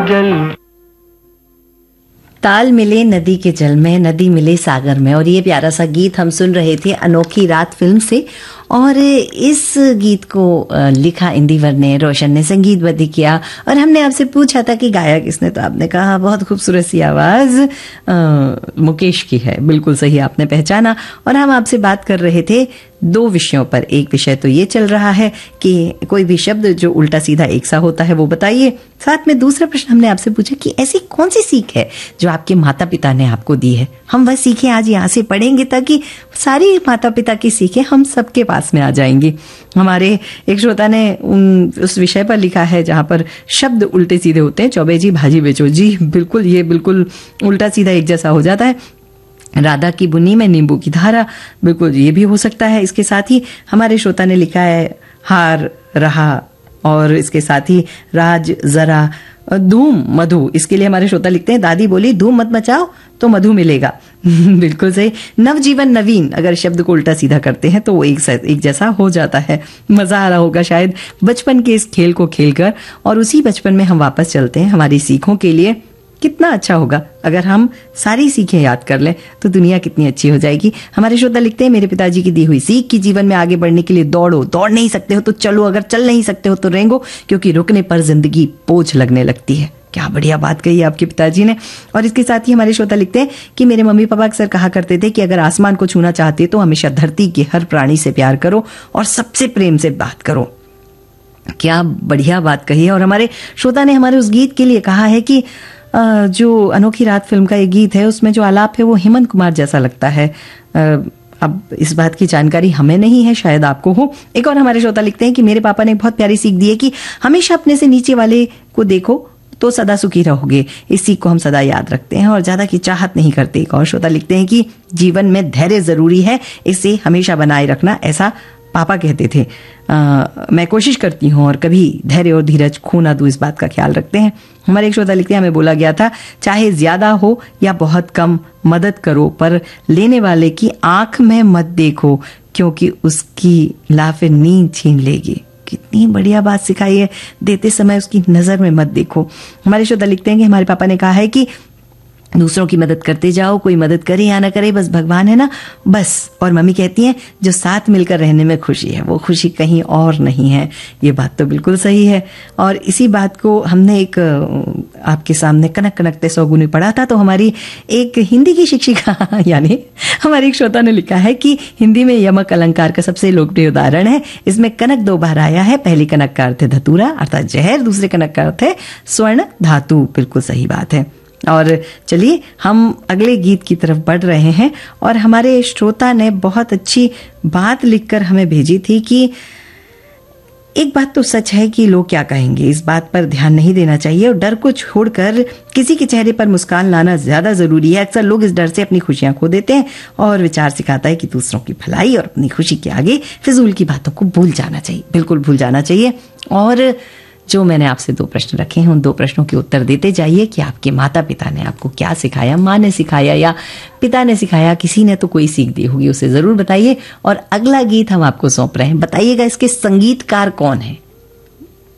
जल। ताल मिले नदी के जल में, नदी मिले सागर में। और ये प्यारा सा गीत हम सुन रहे थे अनोखी रात फिल्म से। और इस गीत को लिखा इंदिवर ने, रोशन ने संगीतबद्ध किया। और हमने आपसे पूछा था कि गाया किसने, तो आपने कहा बहुत खूबसूरत सी आवाज मुकेश की है। बिल्कुल सही आपने पहचाना। और हम आपसे बात कर रहे थे दो विषयों पर। एक विषय तो ये चल रहा है कि कोई भी शब्द जो उल्टा सीधा एक सा होता है वो बताइए। साथ में दूसरा प्रश्न हमने आपसे पूछा कि ऐसी कौन सी सीख है जो आपके माता पिता ने आपको दी है। हम वह सीखें आज यहाँ से पढ़ेंगे ताकि सारी माता पिता की सीखें हम सबके पास में आ जाएंगी। हमारे एक श्रोता ने उस विषय पर लिखा है जहां पर शब्द उल्टे सीधे होते हैं, चौबे जी भाजी बेचो। जी बिल्कुल, ये बिल्कुल उल्टा सीधा एक जैसा हो जाता है। राधा की बुनी में नींबू की धारा, बिल्कुल ये भी हो सकता है। इसके साथ ही हमारे श्रोता ने लिखा है हार रहा, और इसके साथ ही राज जरा धूम मधु। इसके लिए हमारे श्रोता लिखते हैं दादी बोली धूम मत मचाओ तो मधु मिलेगा। बिल्कुल सही। नवजीवन नवीन, अगर शब्द को उल्टा सीधा करते हैं तो वो एक जैसा हो जाता है। मजा आ रहा होगा शायद बचपन के इस खेल को खेलकर, और उसी बचपन में हम वापस चलते हैं हमारी सीखों के लिए। कितना अच्छा होगा अगर हम सारी सीखें याद कर लें तो दुनिया कितनी अच्छी हो जाएगी। हमारे श्रोता लिखते हैं मेरे पिताजी की दी हुई सीख कि जीवन में आगे बढ़ने के लिए दौड़ो, दौड़ नहीं सकते हो तो चलो, अगर चल नहीं सकते हो तो रेंगो, क्योंकि रुकने पर जिंदगी बोझ लगने लगती है। क्या बढ़िया बात कही है आपके पिताजी ने। और इसके साथ ही हमारे श्रोता लिखते हैं कि मेरे मम्मी पापा अक्सर कहा करते थे कि अगर आसमान को छूना चाहते तो हमेशा धरती के हर प्राणी से प्यार करो और सबसे प्रेम से बात करो। क्या बढ़िया बात कही है। और हमारे श्रोता ने हमारे उस गीत के लिए कहा है कि जो अनोखी रात फिल्म का ये गीत है उसमें जो आलाप है वो हेमंत कुमार जैसा लगता है। अब इस बात की जानकारी हमें नहीं है, शायद आपको हो। एक और हमारे श्रोता लिखते हैं कि मेरे पापा ने बहुत प्यारी सीख दी है कि हमेशा अपने से नीचे वाले को देखो तो सदा सुखी रहोगे। इस सीख को हम सदा याद रखते हैं और ज्यादा की चाहत नहीं करते। एक और श्रोता लिखते हैं कि जीवन में धैर्य जरूरी है, इसे हमेशा बनाए रखना, ऐसा पापा कहते थे। मैं कोशिश करती हूँ और कभी धैर्य और धीरज खो ना दूं, इस बात का ख्याल रखते हैं। हमारे एक श्रोता लिखते हैं हमें बोला गया था चाहे ज्यादा हो या बहुत कम मदद करो, पर लेने वाले की आंख में मत देखो क्योंकि उसकी लाफे नींद छीन लेगी। कितनी बढ़िया बात सिखाई है, देते समय उसकी नजर में मत देखो। हमारे श्रोता लिखते हैं कि हमारे पापा ने कहा है कि दूसरों की मदद करते जाओ, कोई मदद करे या ना करे बस भगवान है ना, बस। और मम्मी कहती हैं जो साथ मिलकर रहने में खुशी है वो खुशी कहीं और नहीं है। ये बात तो बिल्कुल सही है। और इसी बात को हमने एक आपके सामने कनक कनकते सौगुनी पढ़ा था, तो हमारी एक हिंदी की शिक्षिका यानी हमारी एक श्रोता ने लिखा है कि हिंदी में यमक अलंकार का सबसे लोकप्रिय उदाहरण है। इसमें कनक दो बार आया है। पहली कनक का अर्थ है धतूरा अर्थात जहर, दूसरे कनक का अर्थ है स्वर्ण धातु। बिल्कुल सही बात है। और चलिए हम अगले गीत की तरफ बढ़ रहे हैं। और हमारे श्रोता ने बहुत अच्छी बात लिखकर हमें भेजी थी कि एक बात तो सच है कि लोग क्या कहेंगे, इस बात पर ध्यान नहीं देना चाहिए और डर को छोड़कर किसी के चेहरे पर मुस्कान लाना ज्यादा जरूरी है। अक्सर लोग इस डर से अपनी खुशियां खो देते हैं और विचार सिखाता है कि दूसरों की भलाई और अपनी खुशी के आगे फिजूल की बातों को भूल जाना चाहिए, बिल्कुल भूल जाना चाहिए। और जो मैंने आपसे दो प्रश्न रखे हैं उन दो प्रश्नों के उत्तर देते जाइए कि आपके माता पिता ने आपको क्या सिखाया, माँ ने सिखाया या पिता ने सिखाया, किसी ने तो कोई सीख दी होगी, उसे जरूर बताइए। और अगला गीत हम आपको सौंप रहे हैं, बताइएगा इसके संगीतकार कौन है।